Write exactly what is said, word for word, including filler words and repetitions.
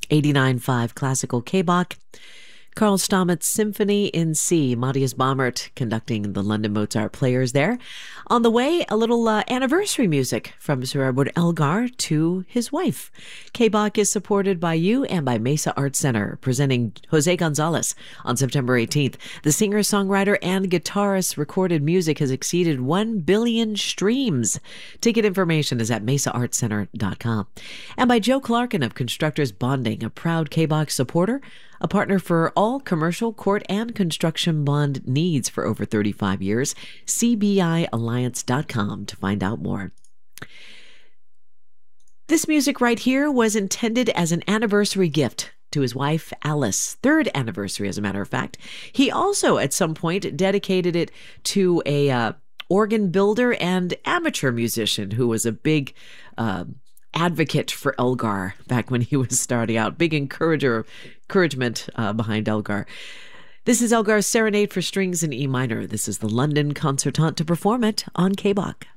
eighty-nine point five Classical K-Bach. Karl Stamets Symphony in C. Matthias Baumert conducting the London Mozart Players there. On the way, a little uh, anniversary music from Sir Edward Elgar to his wife. K-Bach is supported by you and by Mesa Art Center, presenting Jose Gonzalez on September eighteenth. The singer, songwriter, and guitarist's recorded music has exceeded one billion streams. Ticket information is at mesa art center dot com. And by Joe Clarkin of Constructors Bonding, a proud K-Bach supporter, a partner for all commercial, court, and construction bond needs for over thirty-five years. C B I alliance dot com to find out more. This music right here was intended as an anniversary gift to his wife, Alice. Third anniversary, as a matter of fact. He also, at some point, dedicated it to a uh, organ builder and amateur musician who was a big uh, advocate for Elgar back when he was starting out. Big encourager, encouragement uh, behind Elgar. This is Elgar's Serenade for Strings in E minor. This is the London Concertante to perform it on K-Bach.